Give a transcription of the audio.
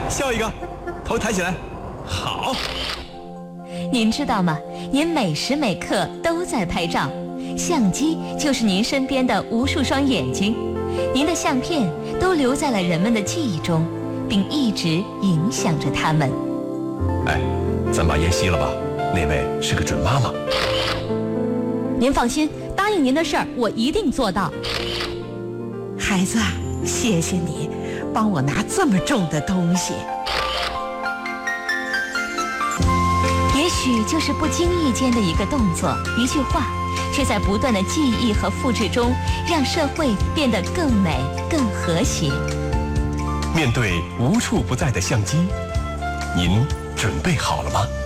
笑一个，头抬起来，好。 您知道吗？您每时每刻都在拍照，相机就是您身边的无数双眼睛，您的相片都留在了人们的记忆中，并一直影响着他们。 哎，咱把烟熄了吧，那位是个准妈妈。 您放心，答应您的事儿我一定做到。 孩子，谢谢你帮我拿这么重的东西。 也许就是不经意间的一个动作、一句话，却在不断的记忆和复制中，让社会变得更美、更和谐。 面对无处不在的相机，您准备好了吗？